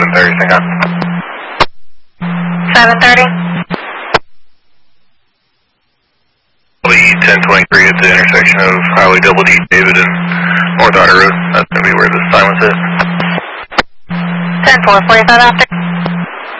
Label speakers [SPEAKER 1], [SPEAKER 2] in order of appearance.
[SPEAKER 1] 730, hang on.
[SPEAKER 2] 730.
[SPEAKER 1] Lee 1023 at the intersection of Highway Double D, David, and North Outer Road. That's going to be where the silence is.
[SPEAKER 2] 10-4, 45 after.